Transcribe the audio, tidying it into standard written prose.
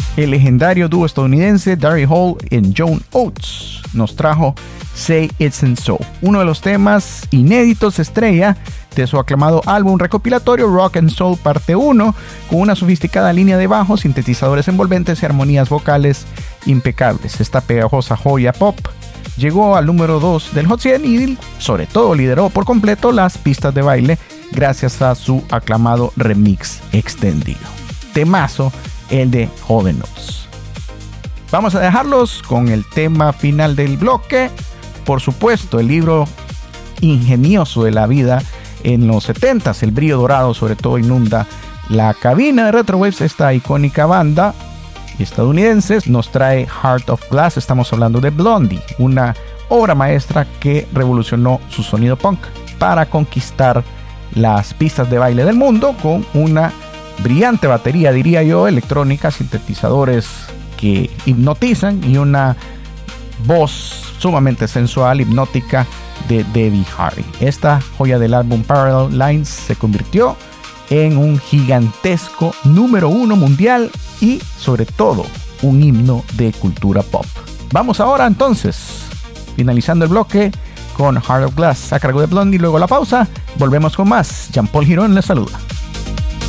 El legendario dúo estadounidense Daryl Hall y John Oates nos trajo Say It Isn't So, uno de los temas inéditos estrella de su aclamado álbum recopilatorio Rock and Soul Parte 1, con una sofisticada línea de bajos, sintetizadores envolventes y armonías vocales impecables. Esta pegajosa joya pop llegó al número 2 del Hot 100 y sobre todo lideró por completo las pistas de baile gracias a su aclamado remix extendido. Temazo el de Hall & Oates. Vamos a dejarlos con el tema final del bloque. Por supuesto, el libro ingenioso de la vida en los 70s, el brillo dorado sobre todo inunda la cabina de Retrowaves. Esta icónica banda estadounidense nos trae Heart of Glass. Estamos hablando de Blondie, una obra maestra que revolucionó su sonido punk para conquistar las pistas de baile del mundo con una brillante batería, diría yo, electrónica, sintetizadores que hipnotizan y una voz sumamente sensual, hipnótica de Debbie Harry. Esta joya del álbum Parallel Lines se convirtió en un gigantesco número 1 mundial y sobre todo un himno de cultura pop. Vamos ahora entonces, finalizando el bloque con Heart of Glass a cargo de Blondie. Luego la pausa, volvemos con más. Jean Paul Girón les saluda.